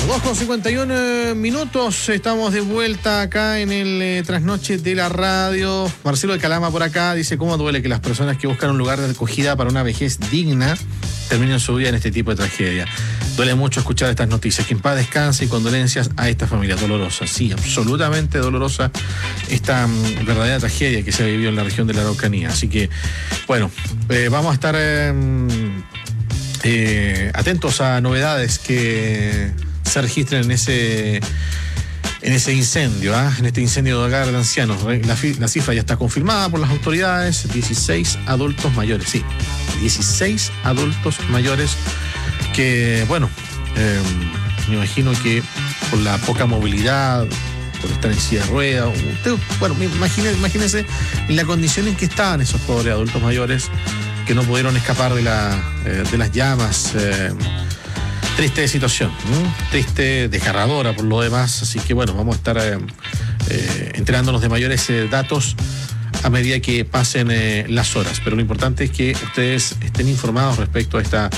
2:51, estamos de vuelta acá en el Trasnoche de la Radio. Marcelo de Calama por acá dice: ¿cómo duele que las personas que buscan un lugar de acogida para una vejez digna terminen su vida en este tipo de tragedia? Duele mucho escuchar estas noticias. Que en paz descanse y condolencias a esta familia dolorosa. Sí, absolutamente dolorosa esta verdadera tragedia que se ha vivido en la región de la Araucanía. Así que, bueno, vamos a estar atentos a novedades que se registren en ese incendio, en este incendio de hogar de ancianos. La cifra ya está confirmada por las autoridades: 16 adultos mayores, sí, 16 adultos mayores que, bueno, me imagino que por la poca movilidad, por estar en silla de ruedas, imagínense en la condición en que estaban esos pobres adultos mayores que no pudieron escapar de las llamas. Triste situación, triste, desgarradora por lo demás. Así que, bueno, vamos a estar enterándonos de mayores datos a medida que pasen las horas. Pero lo importante es que ustedes estén informados respecto a esta